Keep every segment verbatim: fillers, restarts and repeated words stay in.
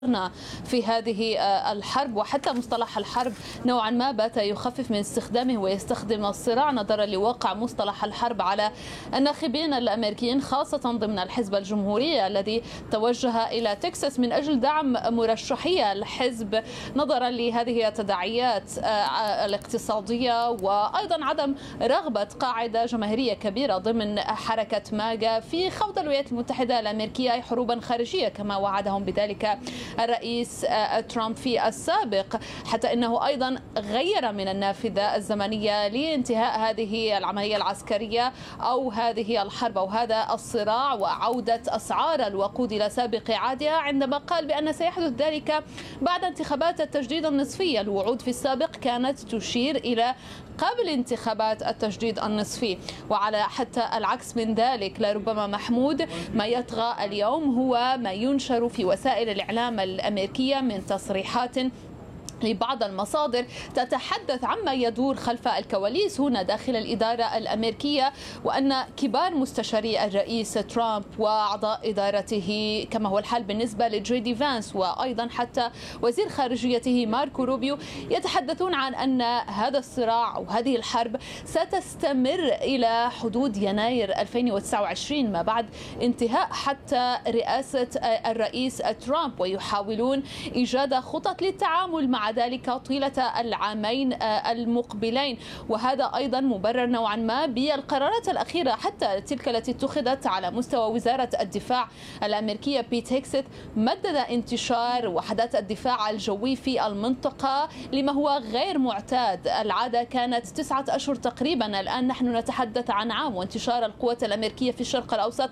في هذه الحرب، وحتى مصطلح الحرب نوعا ما بات يخفف من استخدامه ويستخدم الصراع نظرا لواقع مصطلح الحرب على الناخبين الأمريكيين خاصة ضمن الحزب الجمهوري الذي توجه إلى تكساس من أجل دعم مرشحي الحزب نظرا لهذه التداعيات الاقتصادية وأيضا عدم رغبة قاعدة جماهيرية كبيرة ضمن حركة ماجا في خوض الولايات المتحدة الأمريكية حروبا خارجية كما وعدهم بذلك الرئيس ترامب في السابق، حتى أنه أيضا غير من النافذة الزمنية لانتهاء هذه العملية العسكرية أو هذه الحرب أو هذا الصراع وعودة أسعار الوقود إلى سابق عادها، عندما قال بأن سيحدث ذلك بعد انتخابات التجديد النصفي. الوعود في السابق كانت تشير إلى قبل انتخابات التجديد النصفي، وعلى حتى العكس من ذلك لربما محمود ما يطغى اليوم هو ما ينشر في وسائل الإعلام الأمريكية من تصريحات لبعض المصادر تتحدث عما يدور خلف الكواليس هنا داخل الإدارة الأمريكية، وأن كبار مستشاري الرئيس ترامب وأعضاء إدارته كما هو الحال بالنسبة لجي دي فانس وأيضا حتى وزير خارجيته ماركو روبيو يتحدثون عن أن هذا الصراع أو هذه الحرب ستستمر إلى حدود يناير ألفين وتسعة وعشرين ما بعد انتهاء حتى رئاسة الرئيس ترامب، ويحاولون إيجاد خطط للتعامل مع ذلك طيلة العامين المقبلين. وهذا أيضا مبرر نوعا ما بالقرارات الأخيرة حتى تلك التي اتخذت على مستوى وزارة الدفاع الأمريكية. بيت هيكست مدد انتشار وحدات الدفاع الجوي في المنطقة لما هو غير معتاد. العادة كانت تسعة أشهر تقريبا، الآن نحن نتحدث عن عام، وانتشار القوات الأمريكية في الشرق الأوسط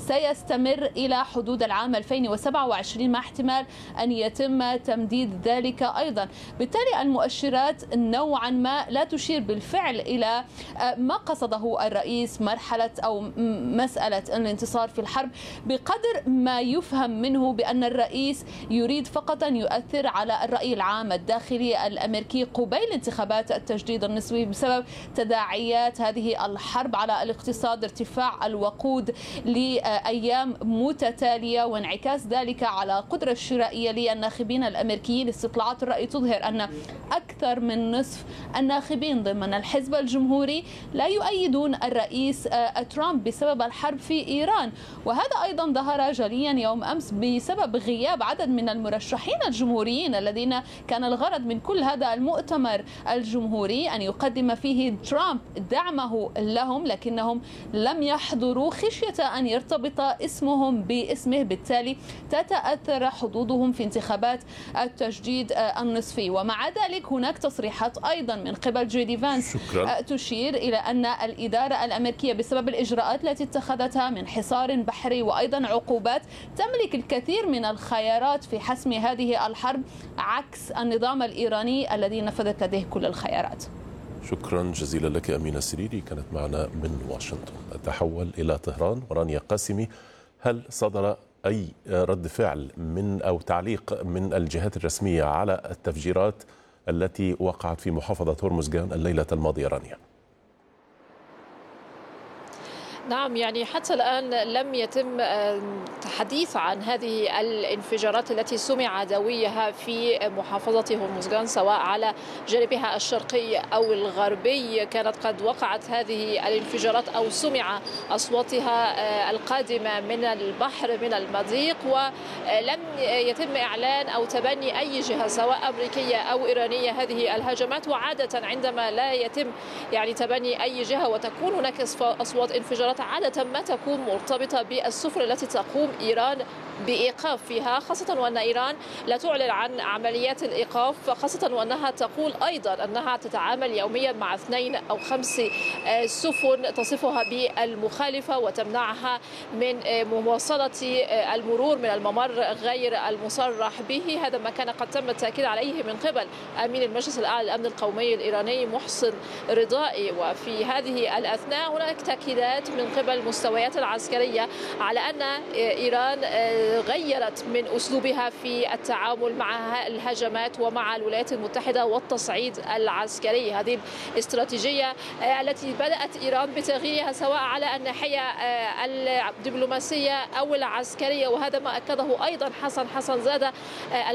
سيستمر إلى حدود العام ألفين وسبعة وعشرين مع احتمال أن يتم تمديد ذلك أيضا. بالتالي المؤشرات نوعا ما لا تشير بالفعل إلى ما قصده الرئيس مرحلة أو مسألة الانتصار في الحرب بقدر ما يفهم منه بأن الرئيس يريد فقط أن يؤثر على الرأي العام الداخلي الأمريكي قبيل انتخابات التجديد النصفي بسبب تداعيات هذه الحرب على الاقتصاد، ارتفاع الوقود لأيام متتالية وانعكاس ذلك على القدرة الشرائية للناخبين الأمريكيين. استطلاعات الرأي تظهر أن أكثر من نصف الناخبين ضمن الحزب الجمهوري لا يؤيدون الرئيس ترامب بسبب الحرب في إيران، وهذا أيضا ظهر جليا يوم أمس بسبب غياب عدد من المرشحين الجمهوريين الذين كان الغرض من كل هذا المؤتمر الجمهوري أن يقدم فيه ترامب دعمه لهم، لكنهم لم يحضروا خشية أن يرتبط اسمهم باسمه، بالتالي تتأثر حظوظهم في انتخابات التجديد النصفي. ومع ذلك هناك تصريحات أيضا من قبل جي دي فانس شكرا. تشير إلى أن الإدارة الأمريكية بسبب الإجراءات التي اتخذتها من حصار بحري وأيضا عقوبات تملك الكثير من الخيارات في حسم هذه الحرب عكس النظام الإيراني الذي نفذت لديه كل الخيارات. شكرا جزيلا لك أمينة سريري كانت معنا من واشنطن. أتحول إلى طهران ورانيا قاسمي. هل صدر أي رد فعل من أو تعليق من الجهات الرسمية على التفجيرات التي وقعت في محافظة هرمزغان الليلة الماضية رانيا؟ نعم، يعني حتى الآن لم يتم الحديث عن هذه الانفجارات التي سمع دويها في محافظة هرمزغان سواء على جانبها الشرقي أو الغربي. كانت قد وقعت هذه الانفجارات أو سمع أصواتها القادمة من البحر من المضيق، ولم يتم إعلان أو تبني أي جهة سواء أمريكية أو إيرانية هذه الهجمات. وعادة عندما لا يتم يعني تبني أي جهة وتكون هناك أصوات انفجارات عادة ما تكون مرتبطة بالسفن التي تقوم إيران بإيقاف فيها، خاصة وأن إيران لا تعلن عن عمليات الإيقاف، خاصة وأنها تقول أيضا أنها تتعامل يوميا مع اثنين أو خمس سفن تصفها بالمخالفة وتمنعها من مواصلة المرور من الممر غير المصرح به. هذا ما كان قد تم التأكيد عليه من قبل أمين المجلس الأعلى للأمن القومي الإيراني محسن رضائي. وفي هذه الأثناء هناك تأكيدات من من قبل المستويات العسكرية على أن إيران غيرت من أسلوبها في التعامل مع الهجمات ومع الولايات المتحدة والتصعيد العسكري. هذه الاستراتيجية التي بدأت إيران بتغييرها سواء على الناحية الدبلوماسية أو العسكرية، وهذا ما أكده أيضا حسن حسن زادة